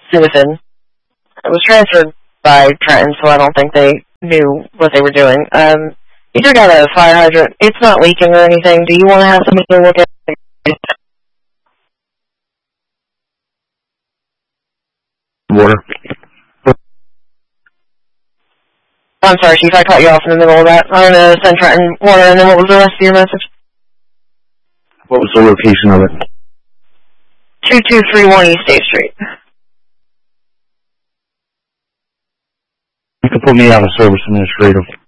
citizen. It was transferred by Trenton, so I don't think they knew what they were doing. You took out a fire hydrant. It's not leaking or anything. Do you want to have somebody look at it? Water. I'm sorry, Chief, I cut you off in the middle of that. I'm going to send Trenton water, and then what was the rest of your message? What was the location of it? 2231 East State Street. You can put me out of service administrative.